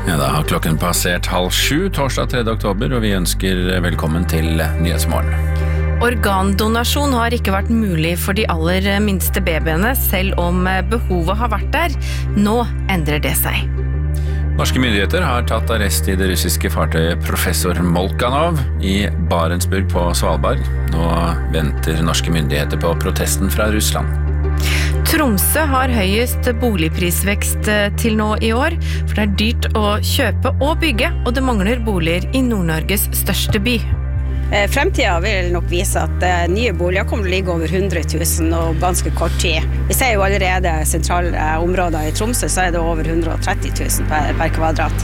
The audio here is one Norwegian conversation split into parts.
Ja, da har klokken passert 6:30 torsdag 3. oktober, og vi ønsker velkommen til Nyhetsmorgen. Organdonasjon har ikke vært mulig for de aller minste babyene, selv om behovet har vært der. Nå endrer det seg. Norske myndigheter har tatt arrest i det russiske fartøyet Professor Molchanov i Barentsburg på Svalbard. Nå venter norske myndigheter på protesten fra Russland. Tromsø har høyest boligprisvekst til nå i år, for det er dyrt å kjøpe og bygge, og det mangler boliger i Nord-Norges største by. Fremtiden vil nok vise at nye boliger kommer til å ligge over 100 000 og ganske kort tid. Vi ser jo allerede sentrale områder i Tromsø, så er det over 130 000 per kvadrat.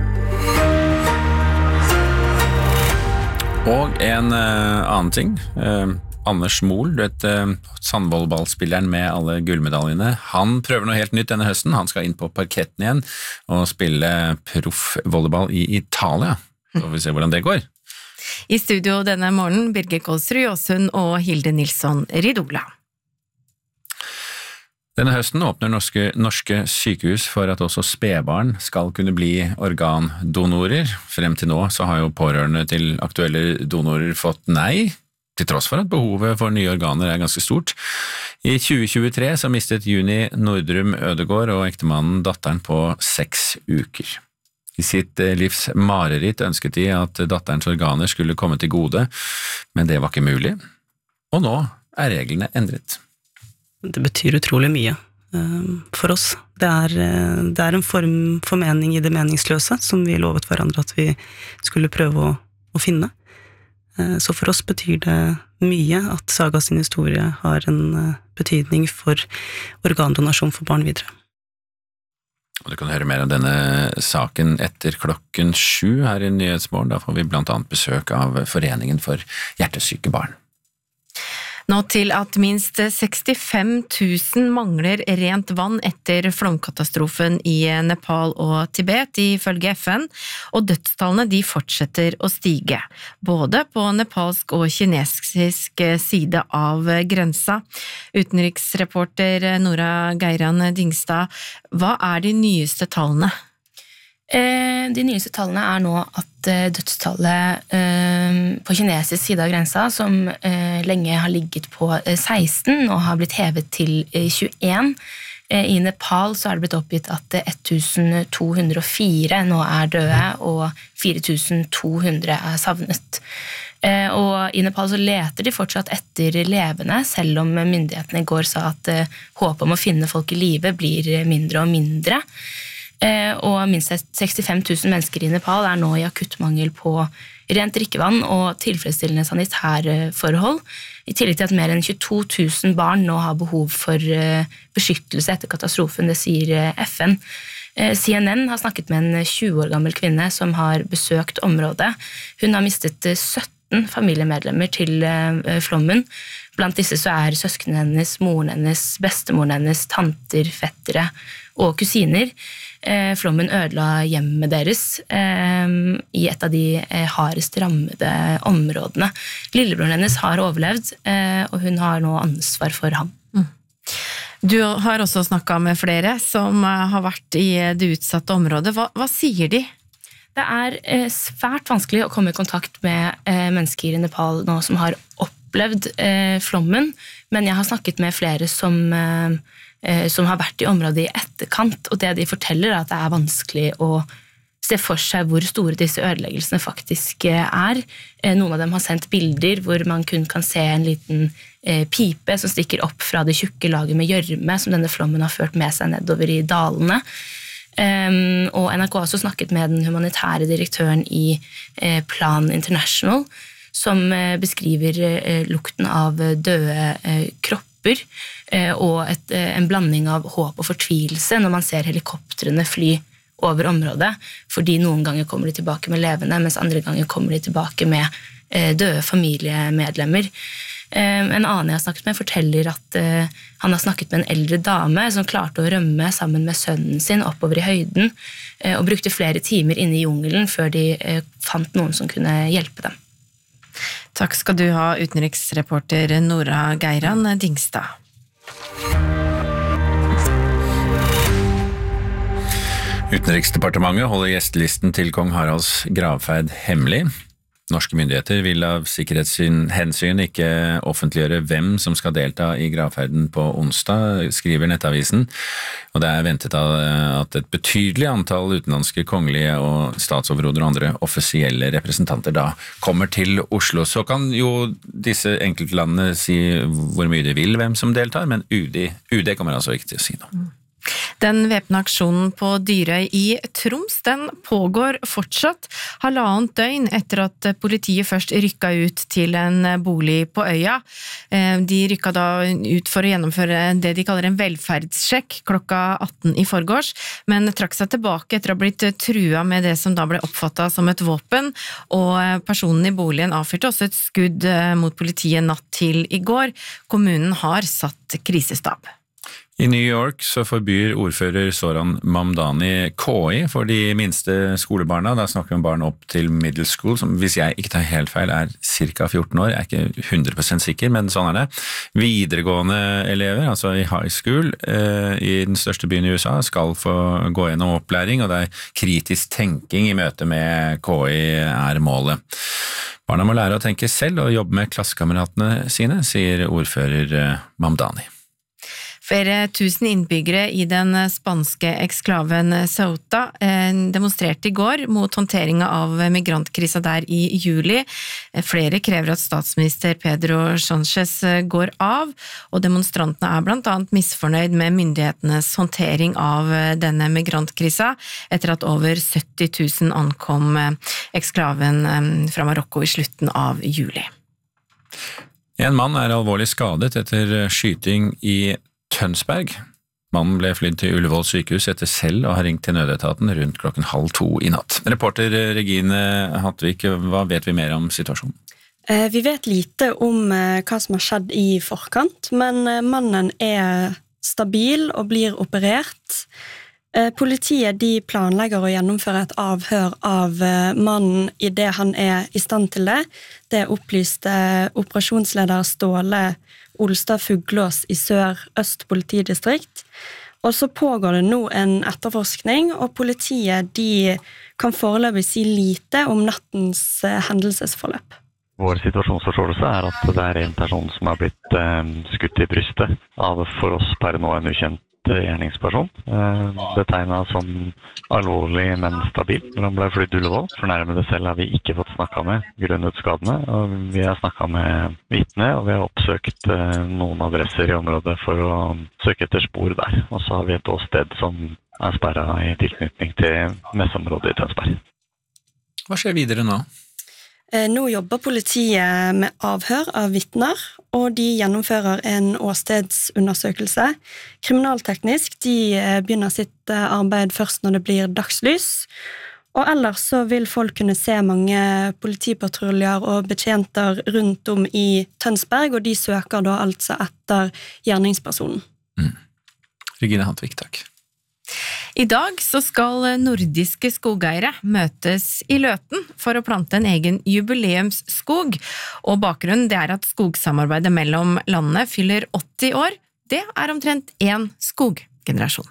Og en annen ting. Anders Mohl, sandvolleyballspilleren med alle gullmedaljene, han prøver noe helt nytt denne høsten. Han skal inn på parketten igjen og spille proffvolleyball i Italia. Så får vi se hvordan det går. I studio denne morgenen, Birger Kolsrud Jåsund og Hilde Nilsson Ridola. Denne høsten åpner norske sykehus for at også spedbarn skal kunne bli organdonorer. Frem til nå så har jo pårørende til aktuelle donorer fått nei, til tross for at behovet for nye organer er ganske stort. I 2023 så mistet Juni Nordrum Ødegård og ektemannen datteren på 6 uker. I sitt livs mareritt ønsket de at datterens organer skulle komme til gode, men det var ikke mulig. Og nå er reglene endret. Det betyr utrolig mye for oss. Det er en form for mening i det meningsløse, som vi lovet hverandre at vi skulle prøve å finne. Så for oss betyr det mye at Saga sin historie har en betydning for organdonasjon for barn videre. Du kan høre mer om denne saken etter klokken 7 her i Nyhetsmorgen. Da får vi blant annet besøk av Foreningen for hjertesyke barn. Nå til at minst 65 000 mangler rent vann etter flomkatastrofen i Nepal og Tibet, ifølge FN, og dødstallene de fortsetter å stige, både på nepalsk og kinesisk side av grensa. Utenriksreporter Nora Geiran Dingstad, hva er de nyeste tallene? De nyeste tallene er nå at dødstallet på kinesisk side av grensa, som lenge har ligget på 16 og har blitt hevet til 21. I Nepal så er det blitt oppgitt at 1204 nå er døde, og 4200 er savnet. Og i Nepal så leter de fortsatt etter levende, selv om myndighetene i går sa at håpet om å finne folk i live blir mindre og mindre. Og minst 65 000 mennesker i Nepal er nå i akuttmangel på rent drikkevann og tilfredsstillende sanitærforhold, i tillegg til at mer enn 22 000 barn nå har behov for beskyttelse etter katastrofen, det sier FN. CNN har snakket med en 20 år gammel kvinne som har besøkt området. Hun har mistet 17 familiemedlemmer til flommen. Blant disse så er søskene hennes, moren hennes, bestemoren hennes, tanter, fettere og kusiner. Flommen ødela hjemmet deres i et av de hardest rammede områdene. Lillebroren hennes har overlevd, og hun har nå ansvar for ham. Du har også snakket med flere som har vært i det utsatte området. Hva sier de? Det er svært vanskelig å komme i kontakt med mennesker i Nepal nå som har opplevd flommen, men jeg har snakket med flere som har vært i området i etterkant, og det de forteller er at det er vanskelig å se for seg hvor store disse ødeleggelsene faktisk er. Noen av dem har sendt bilder hvor man kun kan se en liten pipe som stikker opp fra det tjukke laget med gjørme som denne flommen har ført med seg nedover i dalene. Og NRK har også snakket med den humanitære direktøren i Plan International, som beskriver lukten av døde kropper og en blanding av håp og fortvilelse når man ser helikoptrene fly over området, fordi noen ganger kommer de tilbake med levende, mens andre ganger kommer de tilbake med døde familiemedlemmer. En annen jeg har snakket med forteller at han har snakket med en eldre dame som klarte å rømme sammen med sønnen sin oppover i høyden og brukte flere timer inne i jungelen før de fant noen som kunne hjelpe dem. Takk skal du ha, utenriksreporter Nora Geiran Dingstad. Utenriksdepartementet holder gjestelisten til kong Haralds gravferd hemmelig. Norske myndigheter vil av sikkerhetshensyn ikke offentliggjøre hvem som skal delta i gravferden på onsdag, skriver Nettavisen. Og det er ventet at et betydelig antall utenlandske kongelige og statsoverhoder og andre offisielle representanter da kommer til Oslo. Så kan jo disse enkeltlandene si hvor mye de vil hvem som deltar, men UD kommer altså ikke til å si noe. Den væpnede aksjonen på Dyrøy i Troms, den pågår fortsatt 1,5 døgn etter at politiet først rykket ut til en bolig på øya. De rykket da ut for å gjennomføre det de kaller en velferdssjekk klokka 18 i forgårs, men trakk seg tilbake etter å ha blitt trua med det som da ble oppfattet som et våpen, og personen i boligen avfyrte også et skudd mot politiet natt til i går. Kommunen har satt krisestab. I New York så forbyr ordfører Zoran Mamdani KI for de minste skolebarna. Da snakker vi om barn opp til middle school, som hvis jeg ikke tar helt feil er ca. 14 år. Jeg er ikke 100% sikker, men sånn er det. Videregående elever, altså i high school i den største byen i USA, skal få gå gjennom opplæring, og det er kritisk tenking i møte med KI er målet. Barna må lære å tenke selv og jobbe med klassekameratene sine, sier ordfører Mamdani. Flere tusen innbyggere i den spanske eksklaven Ceuta demonstrerte i går mot håndteringen av migrantkrisa der i juli. Flere krever at statsminister Pedro Sánchez går av, og demonstrantene er blant annet misfornøyd med myndighetenes håndtering av denne migrantkrisa, etter at over 70 000 ankom eksklaven fra Marokko i slutten av juli. En mann er alvorlig skadet etter skyting i Tønsberg. Mannen ble flydd til Ullevål sykehus etter selv å ha ringt til nødetaten rundt 1:30 i natt. Reporter Regine Hattvik, hva vet vi mer om situasjonen? Vi vet lite om hva som har skjedd i forkant, men mannen er stabil og blir operert. Politiet de planlegger å gjennomføre et avhør av mannen i det han er i stand til det. Det opplyste operasjonsleder Ståle Olstad Fuglås i Sør-Øst politidistrikt. Og så pågår det nå en etterforskning, og politiet de kan foreløpig si lite om nattens hendelsesforløp. Vår situasjonsforståelse er at det er en person som har blitt skutt i brystet av for oss per nå en ukjent gjerningsperson, betegnet som alvorlig, men stabil. Når han ble flydd Ullevål, fornærmede selv har vi ikke fått snakket med grunnet skadene, og vi har snakket med vitne, og vi har oppsøkt noen adresser i området for å søke etter spor der. Og så har vi et åsted som er sperret i tilknytning til messeområdet i Tønsberg. Hva skjer videre nå? Nå jobber politiet med avhør av vitner, og de gjennomfører en åstedsundersøkelse. Kriminalteknisk, de begynner sitt arbeid først når det blir dagslys, og ellers så vil folk kunne se mange politipatruljer og betjenter rundt om i Tønsberg, og de søker da altså etter gjerningspersonen. Regine Hattvik, takk. I dag så skal nordiske skogeiere møtes i Løten for å plante en egen jubileumsskog, og bakgrunnen det er at skogsamarbeidet mellom landene fyller 80 år. Det er omtrent en skoggenerasjon.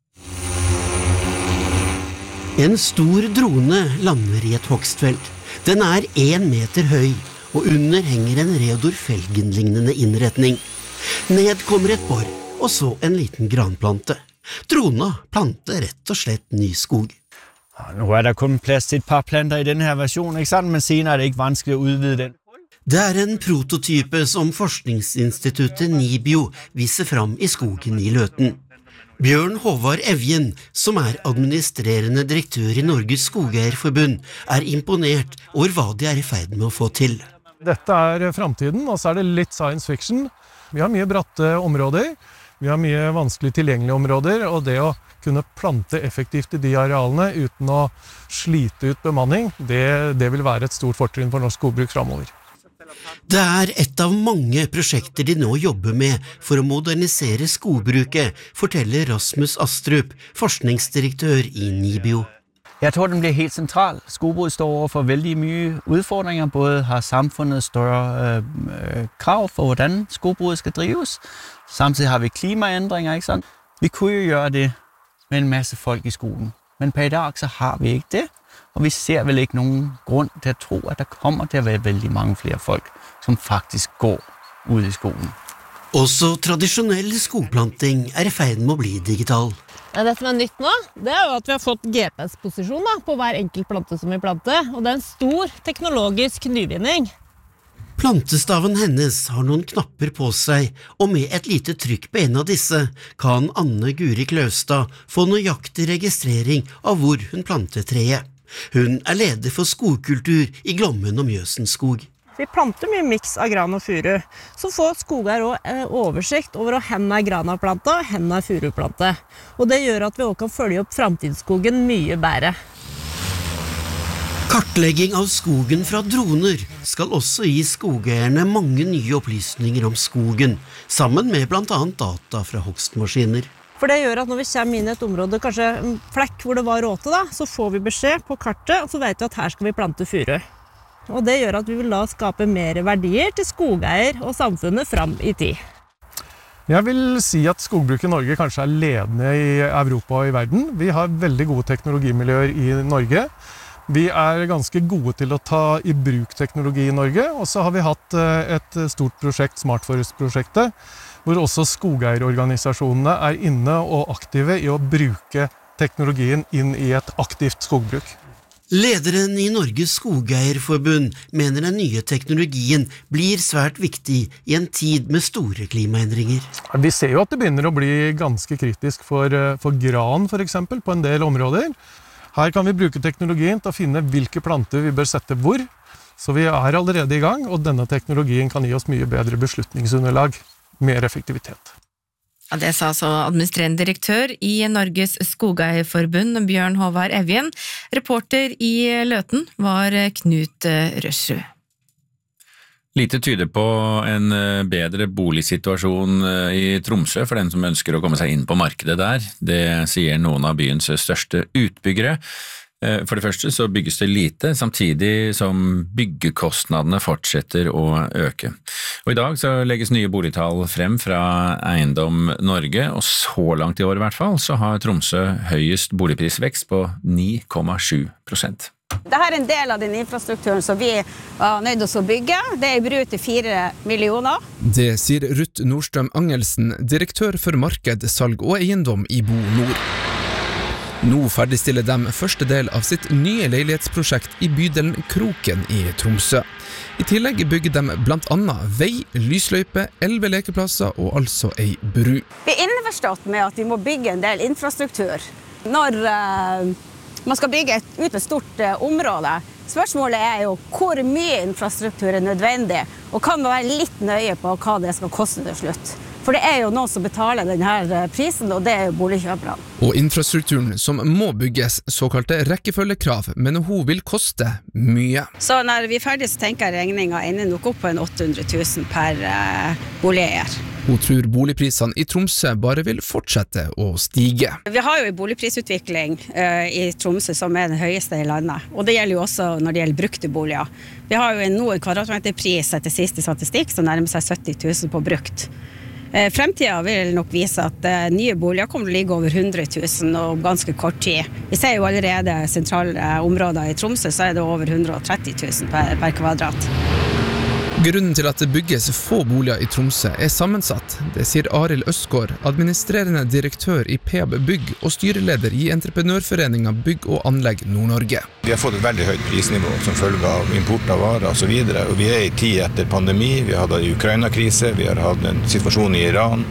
En stor drone lander i et hogstfelt. Den er 1 meter høy, og under henger en Reodor Felgen-lignende innretning. Ned kommer et bor, og så en liten granplante. Drona planter rett og slett ny skog. Nå er der kun plads til et par planter i denne her version, ikke sant? Men senere er det ikke vanskelig å utvide den. Det er en prototype som forskningsinstituttet NIBIO viser fram i skogen i Løten. Bjørn Håvard Evjen, som er administrerende direktør i Norges Skogeierforbund, er imponert over hva de er i ferd med å få til. Dette er fremtiden, og så er det litt science fiction. Vi har mye bratte områder. Vi har mye vanskelig tilgjengelige områder, og det å kunne plante effektivt i de arealene uten å slite ut bemanning, det vil være et stort fortrinn for norsk skogbruk fremover. Det er et av mange prosjekter de nå jobber med for å modernisere skogbruket, forteller Rasmus Astrup, forskningsdirektør i NIBIO. Jeg tror, den bliver helt central. Skogbruget står over for veldig mye udfordringer. Både har samfundet større krav for, hvordan skogbruget skal drives. Samtidig har vi klimaændringer, ikke sant? Vi kunne jo gøre det med en masse folk i skogen. men per I dag så har vi ikke det, og vi ser vel ikke noen grunn til å tro at det kommer til å være veldig mange flere folk som faktisk går ut I skolen. Også tradisjonell skogplanting I ferd med å bli digital. Det som nytt nå, det jo at vi har fått GPS-posisjon på hver enkelt plante som vi planter, og det en stor teknologisk nyvinning. Plantestaven hennes har noen knapper på seg, og med et lite trykk på en av disse kan Anne Guri Kløstad få nøyaktig registrering av hvor hun planter treet. Hun leder for skogkultur I Glommen og Mjøsen skog. Vi planter mye miks av gran og furu, så får skogeier også oversikt over hvor granaplante og furuplante. Og det gjør at vi også kan følge opp framtidsskogen mye bedre. Kartlegging av skogen fra droner skal også gi skogeierne mange nye opplysninger om skogen, sammen med blant annet data fra hogstmaskiner. For det gjør at når vi kommer inn I et område, kanskje en flekk hvor det var råte da, så får vi beskjed på kartet, og så vet vi at her skal vi plante furu. Og det gjør at vi vil da skape mer verdier til skogeier og samfunnet fram I tid. Jeg vil si at skogbruk I Norge kanskje ledende I Europa og I verden. Vi har veldig gode teknologimiljøer I Norge. Vi ganske gode til å ta I bruk teknologi I Norge, og så har vi hatt et stort prosjekt, Smart Forest-prosjektet, hvor også skogeierorganisasjonene inne og aktive I å bruke teknologien inn I et aktivt skogbruk. Lederen I Norges Skogeierforbund mener den nye teknologien blir svært viktig I en tid med store klimaendringer. Vi ser jo at det begynner å bli ganske kritisk for gran for eksempel, på en del områder. Her kan vi bruke teknologien til å finne hvilke planter vi bør sette hvor, så vi allerede I gang, og denne teknologien kan gi oss mye bedre beslutningsunderlag, mer effektivitet. Ja, det sa altså administrerende direktør I Norges Skogeierforbund, Bjørn Håvard Evjen. Reporter I Løten var Knut Røsrud. Lite tyder på en bedre boligsituasjon I Tromsø for den som ønsker å komme seg inn på markedet der. Det sier noen av byens største utbyggere. For det første så bygges det lite, samtidig som byggekostnadene fortsetter å øke. Og I dag så legges nye boligtall frem fra Eiendom Norge, og så langt I år I hvert fall, så har Tromsø høyest boligprisvekst på 9,7%. Dette en del av den infrastrukturen som vi var nødt til å bygge. Det I bruk til 4 millioner. Det sier Ruth Nordstrøm Angelsen, direktør for marked, salg og eiendom I Bo Nord. Nå ferdigstiller de første del av sitt nye leilighetsprosjekt I bydelen Kroken I Tromsø. I tillegg bygger de blant annet vei, lysløype, 11 lekeplasser og altså ei bru. Vi innforstått med at vi må bygge en del infrastruktur. Når man skal bygge ut et stort område, spørsmålet jo hvor mye infrastruktur nødvendig, og kan man være litt nøye på hva det skal koste til slutt. For det jo noen som betaler denne prisen, og det jo boligkjøperne. Og infrastrukturen som må bygges, såkalte rekkefølgekrav, men hun vil koste mye. Så når vi ferdig så tenker jeg regningen ender nok opp på en 800 000 per boligeier. Hun tror boligprisene I Tromsø bare vil fortsette å stige. Vi har jo en boligprisutvikling I Tromsø som den høyeste I landet, og det gjelder jo også når det gjelder brukte boliger. Vi har jo nå en kvadratmeterpris etter siste statistikk som nærmer seg 70 000 på brukt. Fremtiden vil nok vise at nye boliger kommer til å ligge over 100 000 og ganske kort tid. Vi ser jo allerede sentrale områder I Tromsø, så det over 130 000 per kvadrat. Grunnen til at det bygges få boliger I Tromsø sammensatt. Det sier Arild Østgaard, administrerende direktør I Peab Bygg og styreleder I Entreprenørforeningen Bygg og Anlegg Nord-Norge. Vi har fått et veldig høyt prisnivå som følge av import av varer og så videre, og vi I tid etter pandemi, vi hadde Ukraina-krise, vi har hatt en situasjon I Iran,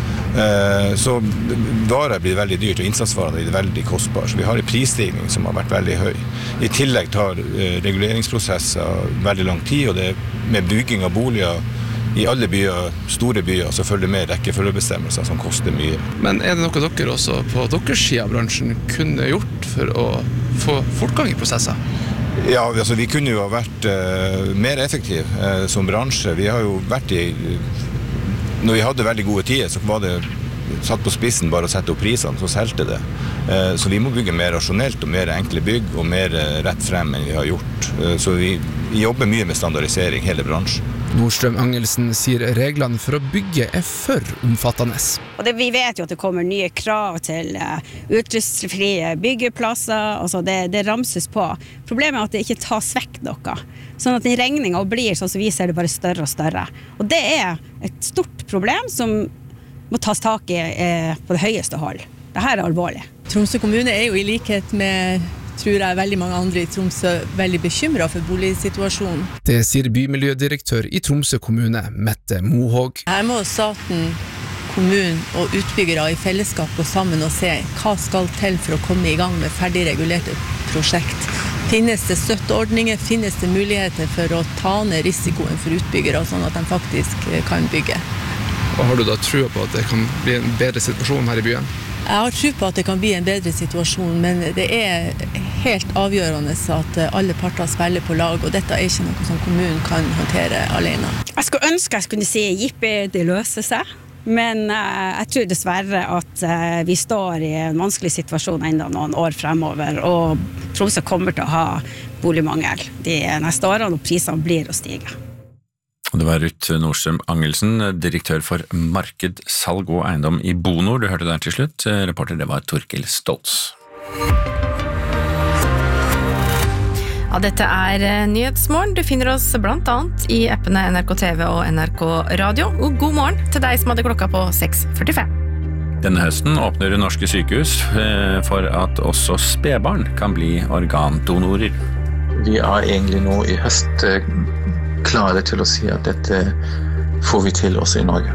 så varer blir veldig dyrt, og innsatsvarene blir veldig kostbare, så vi har en prisstigning som har vært veldig høy. I tillegg tar reguleringsprosesser veldig lang tid, og det med bygging av boliger I alle byer, store byer, så følger med rekkefølgebestemmelser som koster mye. Men det noe dere også på deres side av bransjen kunne gjort for å få fortgang I prosesser? Ja, altså vi kunne jo ha vært mer effektive som bransje. Vi har jo vært når vi hadde veldig gode tider, så var det satt på spissen bare å sette opp prisene, så selte det. Så vi må bygge mer rasjonelt og mer enkle bygg og mer rett frem enn vi har gjort. Så vi jobber mye med standardisering, hele bransjen. Nordstrøm Angelsen sier reglene for å bygge for omfattende. Og vi vet jo at det kommer nye krav til utrustningsfrie byggeplasser, altså det ramses på. Problemet at det ikke tas vekk noe, sånn at den regningen blir sånn som vi ser det bare større og større. Og det et stort problem som må tas tak i på det høyeste hold. Dette alvorlig. Tromsø kommune jo i likhet med tror jeg veldig mange andre i Tromsø veldig bekymret for boligsituasjonen. Det sier bymiljødirektør i Tromsø kommune, Mette Mohåg. Her må staten, kommunen og utbyggere i fellesskap gå sammen og se hva skal til for å komme i gang med ferdig regulerte prosjekt. Finnes det støtteordninger, finnes det muligheter for å ta ned risikoen for utbyggere, sånn at de faktisk kan bygge. Og har du da tro på at det kan bli en bedre situasjon her i byen? Jeg har tro på at det kan bli en bedre situasjon, men det helt avgjørende at alle parter spiller på lag, og dette ikke noe som kommunen kan håndtere alene. Jeg skulle ønske jeg kunne si jippi, det løser seg, men jeg tror dessverre at vi står i en vanskelig situasjon enda noen år fremover, og Tromsø kommer til å ha boligmangel de neste årene, og prisene blir å stige. Det var Ruth Nordstrøm Angelsen, direktør for marked, salg og eiendom i Bonor. Du hørte der til slutt. Reporter det var Torkil Stoltz. Ja, dette Nyhetsmorgen. Du finner oss blant annet i appene NRK TV og NRK Radio. Og god morgen til deg som hadde klokka på 6:45. Denne høsten åpner norske sykehus for at også spedbarn kan bli organdonorer. Vi egentlig nå i høst klare til å si at dette får vi til også i Norge.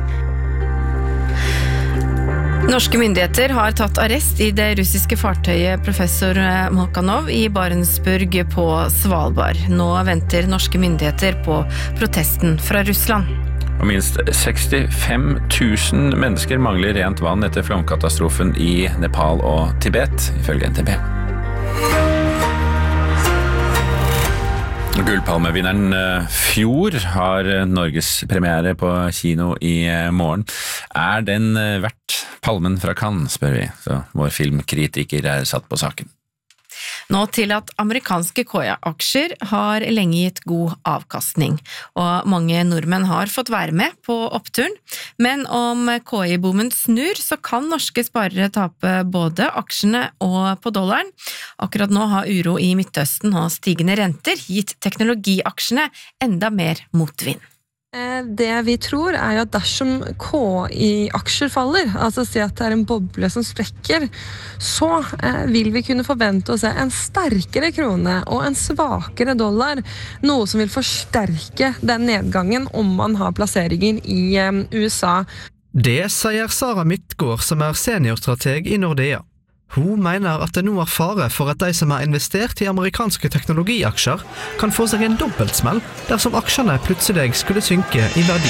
Norske myndigheter har tatt arrest i det russiske fartøyet Professor Molchanov i Barentsburg på Svalbard. Nå venter norske myndigheter på protesten fra Russland. Og minst 65 000 mennesker mangler rent vann etter flomkatastrofen i Nepal og Tibet, ifølge NTB. Gullpalmevinneren Fjord har Norges premiere på kino i morgen. Den verdt palmen fra Cannes, spør vi, så vår filmkritiker satt på saken. Nå til at amerikanske KI-aksjer har lenge gitt god avkastning, og mange nordmenn har fått være med på oppturen. Men om KI-boomen snur, så kan norske sparere tape både aksjene og på dollaren. Akkurat nå har uro i Midtøsten og stigende renter gitt teknologiaksjene enda mer motvind. Det vi tror jo at dersom KI-aksjer faller, altså si at det en boble som sprekker, så vil vi kunne forvente å se en sterkere krone og en svakere dollar, noe som vil forsterke den nedgangen om man har plasseringen i USA. Det sier Sara Midtgaard, som seniorstrateg i Nordea. Hun mener at det nå fare for at de som har investert i amerikanske teknologiaksjer kan få seg en dobbeltsmell dersom aksjene plutselig skulle synke i verdi.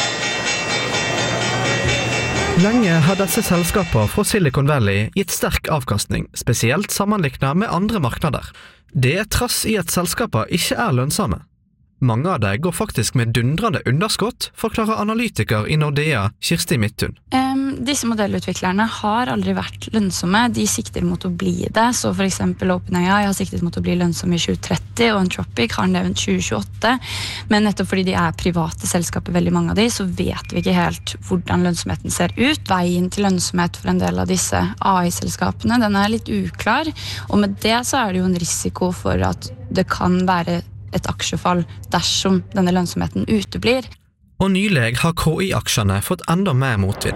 Lenge har disse selskapene fra Silicon Valley gitt sterk avkastning, spesielt sammenlignet med andre marknader. Det trass i at selskapene ikke lønnsomme. Mange av dem går faktisk med dundrende underskott, forklarer analytiker i Nordea, Kirsti Midthun. Disse modellutviklerne har aldri vært lønnsomme. De sikter mot å bli det. Så for eksempel OpenAI har siktet mot å bli lønnsomme i 2030, og Anthropic har nevnt 2028. Men nettopp fordi de private selskaper, veldig mange av de, så vet vi ikke helt hvordan lønnsomheten ser ut. Veien til lønnsomhet for en del av disse AI-selskapene, den litt uklar. Og med det så det jo en risiko for at det kan være et aksjefall dersom denne lønnsomheten uteblir. Og nylig har KI-aksjene fått enda mer motvind.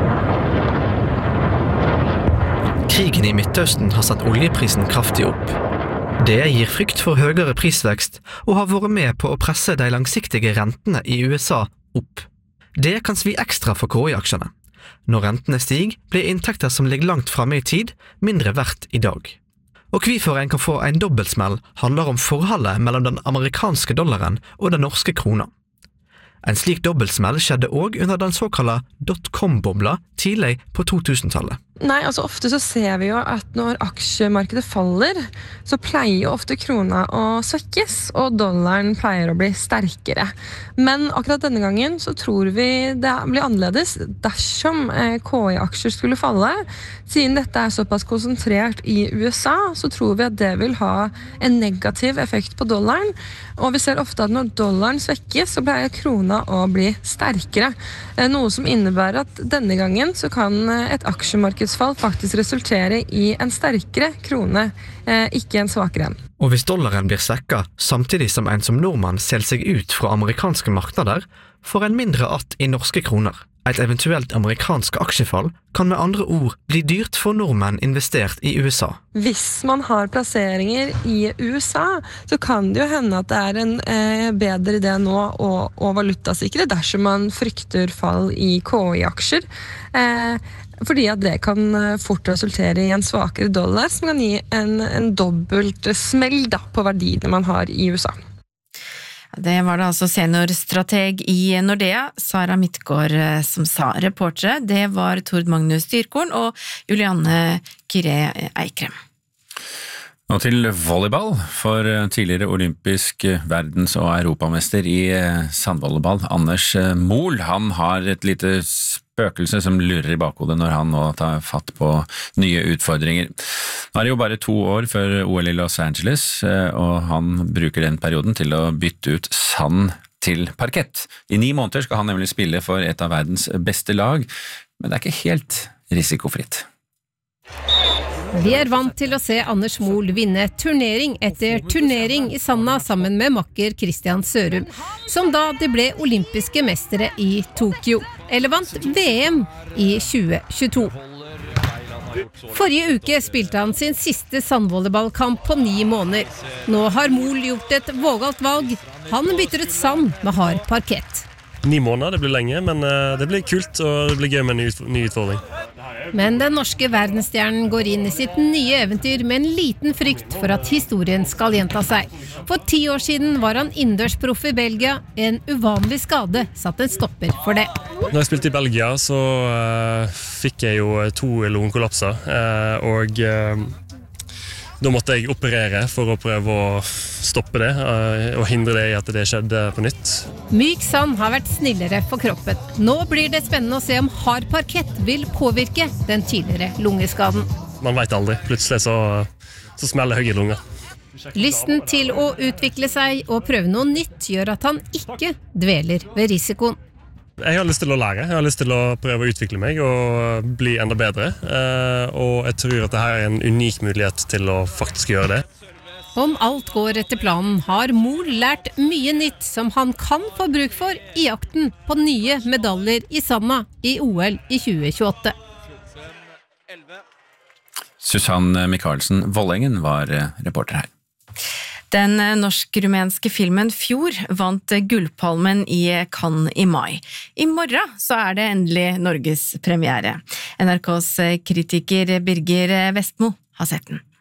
Krigen i Midtøsten har satt oljeprisen kraftig opp. Det gir frykt for høyere prisvekst og har vært med på å presse de langsiktige rentene i USA opp. Det kan svi ekstra for KI-aksjene. Når rentene stiger, blir inntekter som ligger langt fremme i tid, mindre verdt i dag. Og hvorfor en kan få en dobbeltsmell handler om forholdet mellom den amerikanske dollaren og den norske krona. En slik dobbeltsmell skjedde også under den såkalte dot-com-bobla tidlig på 2000-tallet. Nei, altså ofte så ser vi jo at når aksjemarkedet faller, så pleier jo ofte krona å svekkes, og dollaren pleier å bli sterkere. Men akkurat denne gangen så tror vi det blir annerledes dersom KI-aksjer skulle falle. Siden dette er såpass konsentrert i USA, så tror vi at det vil ha en negativ effekt på dollaren. Og vi ser ofte at når dollaren svekkes, så pleier krona å bli sterkere. Noe som innebærer at denne gangen så kan et aksjemarkedsfall faktisk resultere i en sterkere krone, ikke en svakere en. Og hvis dollaren blir svekket, samtidig som en som nordmann selger seg ut fra amerikanske markeder, får en mindre att i norske kroner. Et eventuelt amerikansk aksjefall kan med andre ord bli dyrt for nordmenn investert i USA. Hvis man har plasseringer i USA, så kan det jo hende at det er en bedre idé nå å valutasikre dersom man frykter fall i KI-aksjer. Fordi at det kan fort resultere i en svakere dollar, som kan gi en dobbelt smell på verdiene man har i USA. Det var det altså seniorstrateg i Nordea, Sara Midtgaard, som sa. Reportere, det var Tord Magnus Dyrkorn og Julianne Kyrre Eikrem. Nå til volleyball, for tidligere olympisk verdens- og europamester i sandvolleyball, Anders Mohl, han har et lite spøkelse som lurer i bakhodet når han nå tar fatt på nye utfordringer. Nå er det jo bare 2 år før OL i Los Angeles, og han bruker den perioden til å bytte ut sand til parkett. I 9 måneder skal han nemlig spille for et av verdens beste lag, men det er ikke helt risikofritt. Vi er vant til å se Anders Mohl vinne turnering etter turnering i sanda sammen med makker Christian Sørum, som da de ble olympiske mestere i Tokyo, eller vant VM i 2022. Forrige uke spilte han sin siste sandvolleyballkamp på 9 måneder. Nå har Mohl gjort et vågalt valg. Han bytter ut sand med hard parkett. 9 måneder, det blir lenge, men det blir kult og det blir gøy med en ny utfordring. Men den norske verdensstjernen går inn i sitt nye eventyr med en liten frykt for at historien skal gjenta seg. For 10 år siden var han innendørsproff i Belgia. En uvanlig skade satt en stopper for det. Når jeg spilte i Belgia, så fikk jeg jo 2 lungekollapser, og da måtte jeg operere for å prøve å stoppe det, og hindre det i at det skjedde på nytt. Myk sand har vært snillere for kroppen. Nå blir det spennende å se om hard parkett vil påvirke den tidligere lungeskaden. Man vet aldri. Plutselig så smeller høy i lunga. Lysten til å utvikle seg og prøve noe nytt gjør at han ikke dveler ved risikoen. Jeg har lyst til å lære, jeg har lyst til å prøve å utvikle meg og bli enda bedre, og jeg tror at dette er en unik mulighet til å faktisk gjøre det. Om alt går etter planen har Mohl lært mye nytt som han kan få bruk for i jakten på nye medaljer i sanda i OL i 2028. Susann Michaelsen Vollengen var reporter her. Den norsk-rumenske filmen Fjord vant Gullpalmen i Cannes i mai. I morgen så er det endelig Norges premiere. NRKs kritiker Birger Vestmo har sett den.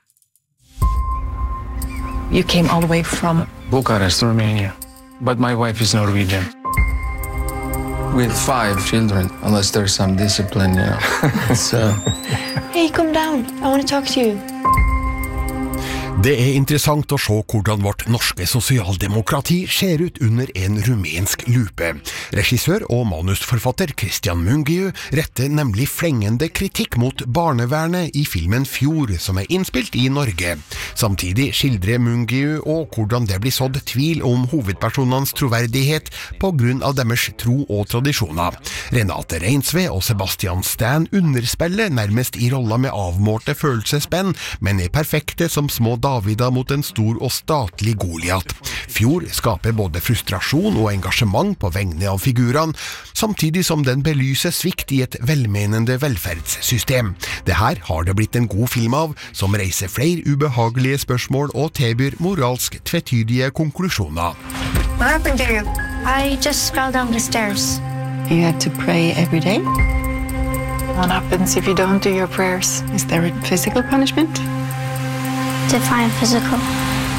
You came all the way from Bucharest, Romania, but my wife is Norwegian. With 5 children, unless there's some discipline, you know. So... Hey, come down. I want to talk to you. Det er interessant å se hvordan vårt norske sosialdemokrati ser ut under en rumensk lupe. Regissør og manusforfatter Christian Mungiu retter nemlig flengende kritikk mot barnevernet i filmen Fjord, som er innspilt i Norge. Samtidig skildrer Mungiu og hvordan det blir sådd tvil om hovedpersonenes troverdighet på grunn av deres tro og tradisjoner. Renate Reinsve og Sebastian Stan underspiller nærmest i rolla med avmålte følelsespenn, men er perfekte som små Davida mot en stor og statlig Goliat. Fjord skaper både frustrasjon og engasjement på vegne av figurene, samtidig som den belyser svikt i et velmenende velferdssystem. Det her har det blitt en god film av, som reiser flere ubehagelige spørsmål og tilbyr moralsk tvetydige konklusjoner. What happened to you? I just fell down the stairs. You had to pray every day? What happens if you don't do your prayers? Is there a physical punishment? Define physical.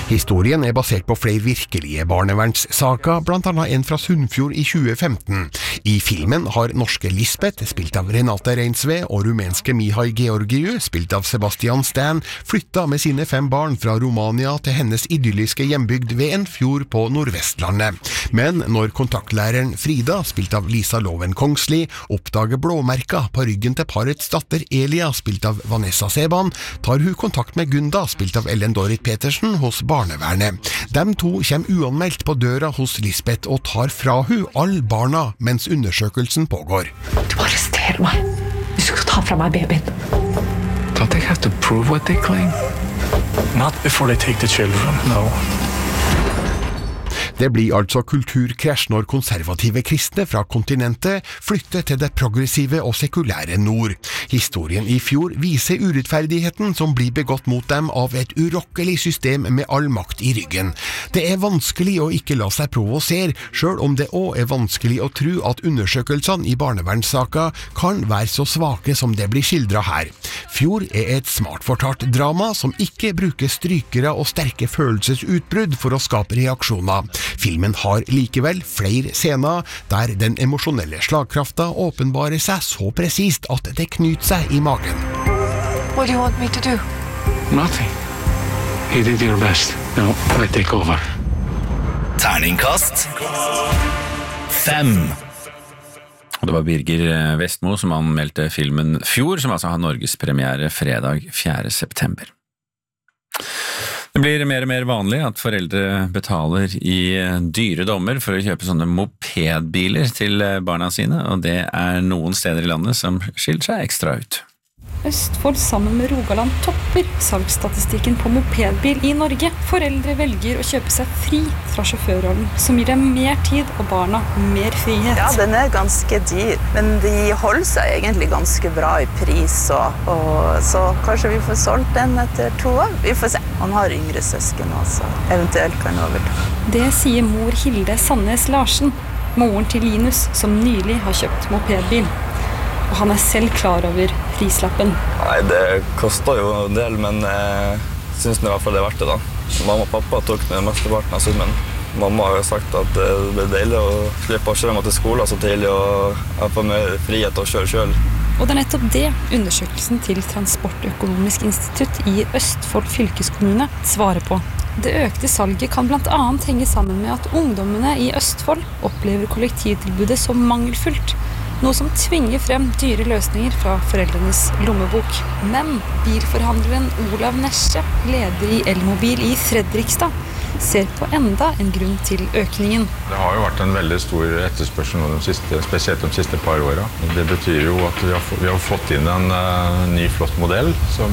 Historien er basert på flere virkelige barnevernssaker, blant annet en fra Sunnfjord i 2015. I filmen har norske Lisbeth, spilt av Renate Reinsve, og rumenske Mihai Georgiou, spilt av Sebastian Stan, flyttet med sine 5 barn fra Romania til hennes idylliske hjembygd ved en fjord på Nordvestlandet. Men når kontaktlæreren Frida, spilt av Lisa Loven Kongsli, oppdager blåmerker på ryggen til parets datter Elia, spilt av Vanessa Seban, tar hun kontakt med Gunda, spilt av Ellen Dorrit Petersen, hos barnevernet. De 2 kommer uanmeldt på døra hos Lisbeth og tar fra hun alle barna mens undersøkelsen pågår. Du arresterer meg. Du skal ta fra meg babyen. Don't they have to prove what they claim? Not before they take the children, no. Det blir altså kulturkrasj når konservative kristne fra kontinentet flytter til det progressive og sekulære nord. Historien i fjor viser urettferdigheten som blir begått mot dem av et urokkelig system med all makt i ryggen. Det er vanskelig å ikke la seg provosere, selv om det også er vanskelig å tro at undersøkelsene i barnevernssaker kan være så svake som det blir skildret her. Fjord er et smart fortalt drama som ikke bruker strykere og sterke følelsesutbrudd for å skape reaksjoner. Filmen har likevel flere scener der den emosjonelle slagkrafta åpenbarer seg så presist at det knyter seg i magen. What do you want me to do? Nothing. You did your best. Now I take over. Terningkast 5. Og det var Birger Vestmo som anmeldte filmen Fjord, som altså har Norges premiere fredag 4. september. Det blir mer og mer vanlig at foreldre betaler i dyre dommer for å kjøpe sånne mopedbiler til barna sine, og det er noen steder i landet som skiller seg ekstra ut. Østfold sammen med Rogaland topper salgsstatistikken på mopedbil i Norge. Foreldre velger å kjøpe seg fri fra sjåførrollen, som gir dem mer tid og barna mer frihet. Ja, den er ganske dyr, men de holder seg egentlig ganske bra i pris, og så kanskje vi får solgt den etter 2 år. Vi får se. Han har yngre søsken også, eventuelt kan overta. Det sier mor Hilde Sandnes Larsen, moren til Linus, som nylig har kjøpt mopedbil. Og han er selv klar over prislappen. Nei, det koster jo en del, men jeg synes i hvert fall det er verdt det da. Mamma og pappa tok med mesteparten av summen. Mamma har jo sagt at det blir deilig å slippe å kjøre meg til skolen så tidlig og få mer frihet til å kjøre selv. Og det er nettopp det undersøkelsen til Transportøkonomisk institutt i Østfold fylkeskommune svarer på. Det økte salget kan blant annet henge sammen med at ungdommene i Østfold opplever kollektivtilbudet som mangelfullt, noe som tvinger frem dyre løsninger fra foreldrenes lommebok. Men bilforhandleren Olav Nesje, leder i Elmobil i Fredrikstad, ser på enda en grunn til økningen. Det har jo vært en veldig stor etterspørsel nå spesielt de siste par årene. Det betyr jo at vi har fått inn en ny flott modell som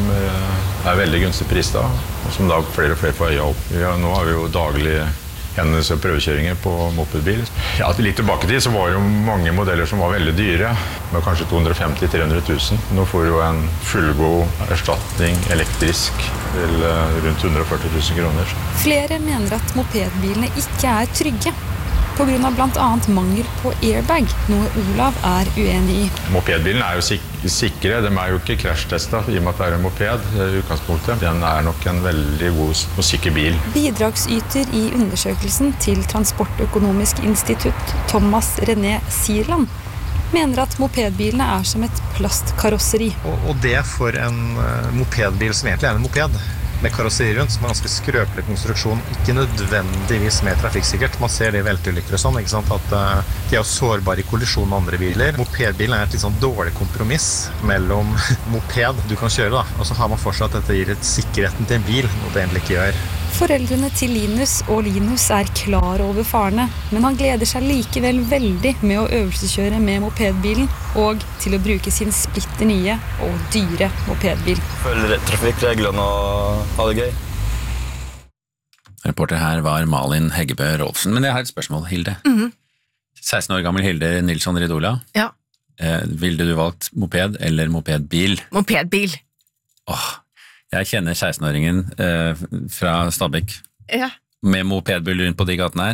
er veldig gunstig pris da, og som da flere og flere får øye opp. Nå har vi jo daglig hennes prøvekjøringer på mopedbil. Ja, litt tilbake til så var det jo mange modeller som var veldig dyre, med kanskje 250-300 000. Nå får du jo en fullgod erstatning elektrisk til rundt 140 000 kroner. Flere mener at mopedbilene ikke er trygge, på grunn av blant annet mangel på airbag, noe Olav er uenig i. Mopedbilen er jo sikre, de er jo ikke krasjtestet i og med at det er en moped i utgangspunktet. Den er nok en veldig god og sikker bil. Bidragsyter i undersøkelsen til Transportøkonomisk institutt, Thomas René Sierland, mener at mopedbilene er som et plastkarosseri. Og det for en mopedbil som egentlig er en moped, med karosseri rundt, som er ganske skrøpelig konstruksjon, ikke nødvendigvis mer trafikksikkert. Man ser det i velteulykker og sånn, ikke sant? At de er jo sårbare i kollisjon med andre biler. Mopedbilen er et litt sånn dårlig kompromiss mellom moped du kan kjøre, da, og så har man fortsatt at dette gir et sikkerheten til en bil, noe det egentlig ikke gjør. Foreldrene til Linus og Linus er klar over farene, men han gleder seg likevel veldig med å øvelseskjøre med mopedbilen og til å bruke sin splitter nye og dyre mopedbil. Følg trafikkreglene og ha det gøy. Reporter her var Malin Heggebø Rolfsen, men jeg har et spørsmål, Hilde. 16 år gammel Hilde Nilsson Ridola. Ja. Ville du valgt moped eller mopedbil? Mopedbil. Jeg kjenner 16-åringen fra Stabekk Ja. med mopedbil rundt på de gatene her.